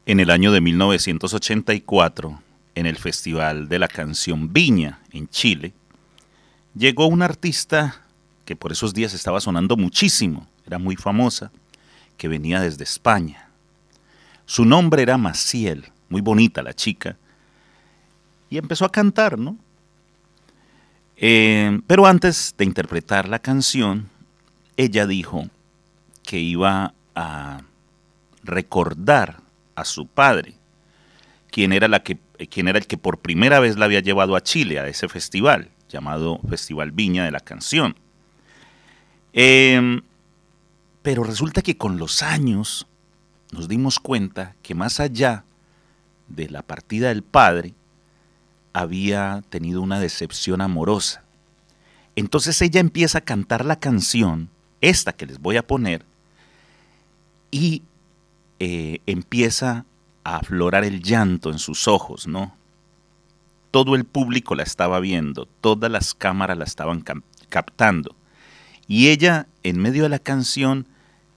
En el año de 1984, en el Festival de la Canción Viña, en Chile, llegó una artista que por esos días estaba sonando muchísimo, era muy famosa, que venía desde España. Su nombre era Maciel, muy bonita la chica, y empezó a cantar, ¿no? Pero antes de interpretar la canción, ella dijo que iba a recordar a su padre, quien era el que por primera vez la había llevado a Chile, a ese festival, llamado Festival Viña de la Canción. Pero resulta que con los años nos dimos cuenta que más allá de la partida del padre, había tenido una decepción amorosa. Entonces ella empieza a cantar la canción, esta que les voy a poner, y empieza a aflorar el llanto en sus ojos, ¿no? Todo el público la estaba viendo, todas las cámaras la estaban captando. Y ella, en medio de la canción,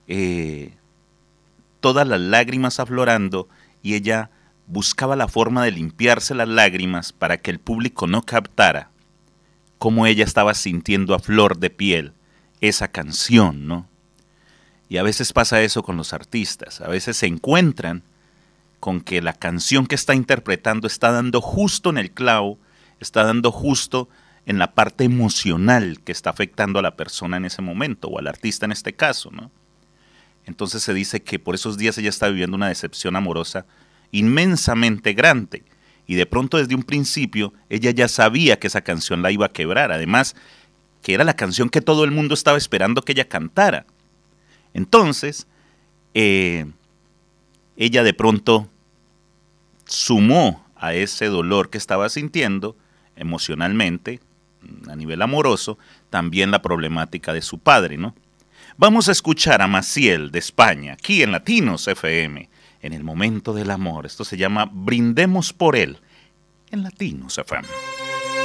todas las lágrimas aflorando, y ella buscaba la forma de limpiarse las lágrimas para que el público no captara cómo ella estaba sintiendo a flor de piel esa canción, ¿no? Y a veces pasa eso con los artistas, a veces se encuentran con que la canción que está interpretando está dando justo en el clavo, está dando justo en la parte emocional que está afectando a la persona en ese momento, o al artista en este caso, ¿no? Entonces se dice que por esos días ella está viviendo una decepción amorosa inmensamente grande, y de pronto desde un principio ella ya sabía que esa canción la iba a quebrar, además que era la canción que todo el mundo estaba esperando que ella cantara. Entonces ella de pronto sumó a ese dolor que estaba sintiendo emocionalmente, a nivel amoroso, también la problemática de su padre, ¿no? Vamos a escuchar a Maciel de España, aquí en Latinos FM, en el momento del amor. Esto se llama Brindemos por él, en Latinos FM.